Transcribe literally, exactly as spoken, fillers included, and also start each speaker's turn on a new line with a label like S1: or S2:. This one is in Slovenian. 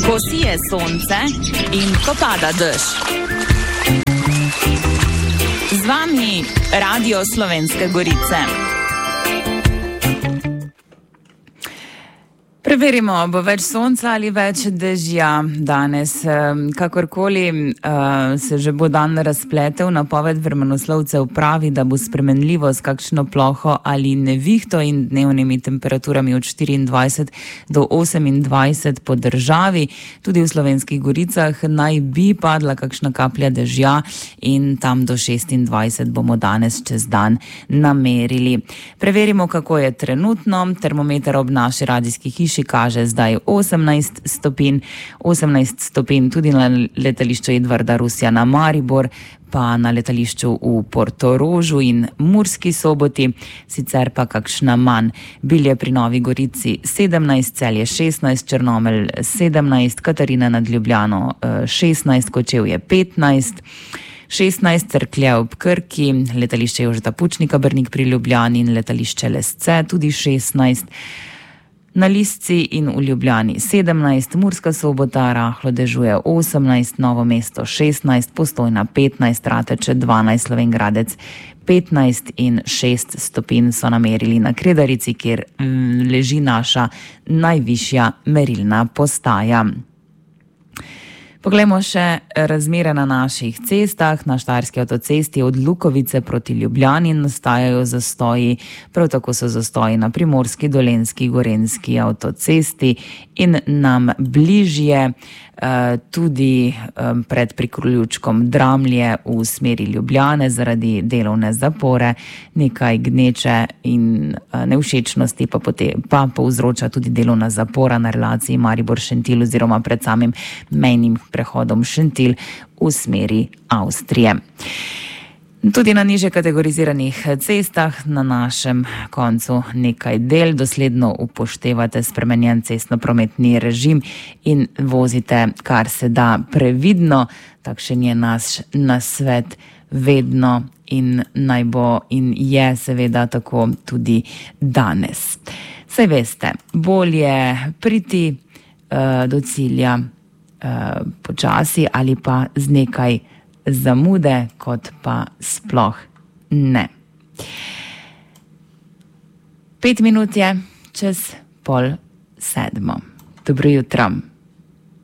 S1: ko sije sonce in ko pada dež. Z vami Radio Slovenske Gorice. Preverimo, bo več sonca ali več dežja danes. Kakorkoli se že bo dan razpletel, napoved vremenoslovcev pravi, da bo spremenljivo s kakšno ploho ali nevihto in dnevnimi temperaturami od štiriindvajset do osemindvajset po državi. Tudi v Slovenskih Goricah naj bi padla kakšna kaplja dežja in tam do šestindvajset bomo danes čez dan namerili. Preverimo, kako je trenutno. Termometer ob naši radijski hiši kaže zdaj osemnajst stopinj, osemnajst stopinj tudi na letališču Edvarda Rusja na Maribor, pa na letališču v Portorožu in Murski Soboti, sicer pa kakšna manj. Bilje pri Novi Gorici sedemnajst, Celje šestnajst, Črnomelj sedemnajst, Katarina nad Ljubljano šestnajst, Kočevje petnajst, šestnajst Cerklje ob Krki, letališče Jožeta Pučnika Brnik pri Ljubljani in letališče Lesce tudi šestnajst, na Lisci in v Ljubljani sedemnajst, Murska Sobota rahlo dežuje osemnajst, Novo mesto šestnajst, Postojna petnajst, Rateče dvanajst, Slovenj Gradec petnajst in šest stopinj so namerili na Kredarici, kjer leži naša najvišja merilna postaja. Poglejmo še razmere na naših cestah. Na Štajerski avtocesti od Lukovice proti Ljubljani nastajajo zastoji, prav tako so zastoji na Primorski, Dolenjski, Gorenjski avtocesti in nam bližje tudi pred priključkom Dramlje v smeri Ljubljane zaradi delovne zapore. Nekaj gneče in nevšečnosti pa, potem, pa povzroča tudi delovna zapora na relaciji Maribor-Šentilj oziroma pred samim mejnim prehodom Šentilj v smeri Avstrije. Tudi na nižje kategoriziranih cestah na našem koncu nekaj del. Dosledno upoštevate spremenjen cestno-prometni režim in vozite kar se da previdno. Takšen je naš nasvet vedno in naj bo in je seveda tako tudi danes. Saj veste, bolje priti uh, do cilja uh, počasi ali pa z nekaj zamude, kot pa sploh ne. Pet minut je čez pol sedmo. Dobro jutro.